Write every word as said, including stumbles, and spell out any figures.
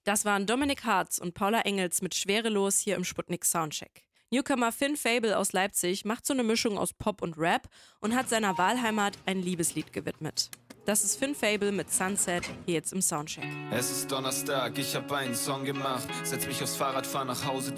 Das waren Dominik Hartz und Paula Engels mit Schwerelos hier im Sputnik Soundcheck. Newcomer Finn Fable aus Leipzig macht so eine Mischung aus Pop und Rap und hat seiner Wahlheimat ein Liebeslied gewidmet. Das ist Finn Fable mit Sunset, hier jetzt im Soundcheck. Es ist Donnerstag, ich hab einen Song gemacht, setz mich aufs Fahrrad, fahr nach Hause.